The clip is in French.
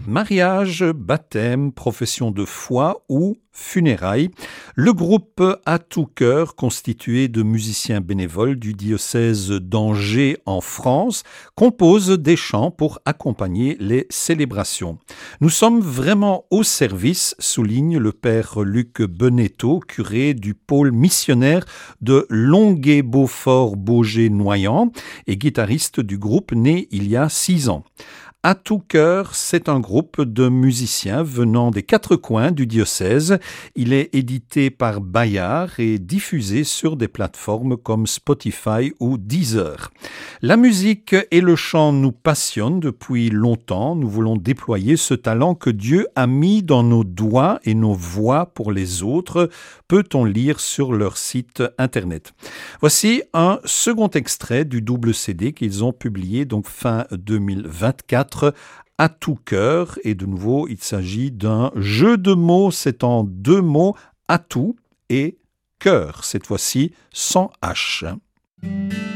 mariage, baptême, profession de foi ou funérailles. Le groupe À tout cœur, constitué de musiciens bénévoles du diocèse d'Angers en France, compose des chants pour accompagner les célébrations. Nous sommes vraiment au service, souligne le père Luc Benetto, curé du pôle missionnaire de Longuet-Beaufort-Baugé-Noyant et guitariste du groupe né il y a 6 ans. À tout cœur, c'est un groupe de musiciens venant des 4 coins du diocèse. Il est édité par Bayard et diffusé sur des plateformes comme Spotify ou Deezer. La musique et le chant nous passionnent depuis longtemps. Nous voulons déployer ce talent que Dieu a mis dans nos doigts et nos voix pour les autres, peut-on lire sur leur site internet. Voici un second extrait du double CD qu'ils ont publié donc fin 2024. À tout cœur, et de nouveau il s'agit d'un jeu de mots, c'est en 2 mots, à tout et cœur, cette fois-ci sans H.